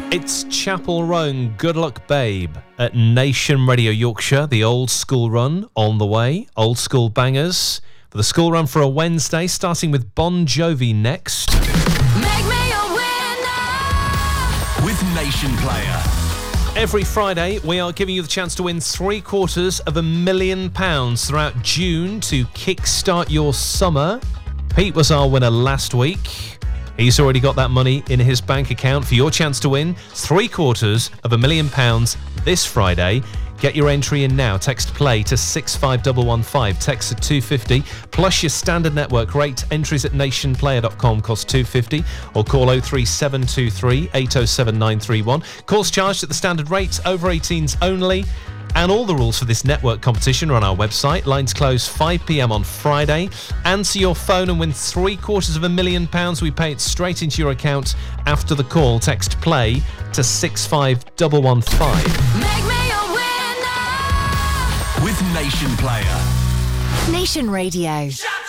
It's Chapel Roan, Good Luck Babe at Nation Radio Yorkshire. The old school run on the way. Old school bangers for the school run for a Wednesday, starting with Bon Jovi next. Make me a winner with Nation Player. Every Friday, we are giving you the chance to win £750,000 throughout June to kickstart your summer. Pete was our winner last week. He's already got that money in his bank account for your chance to win £750,000 this Friday. Get your entry in now. Text play to 65115. Text at 250 plus your standard network rate. Entries at nationplayer.com cost 250 or call 03723 807 931. Calls charged at the standard rate. Over 18s only. And all the rules for this network competition are on our website. Lines close 5 p.m. on Friday. Answer your phone and win £750,000. We pay it straight into your account after the call. Text play to 65115. Make me a winner with Nation Player. Nation Radio.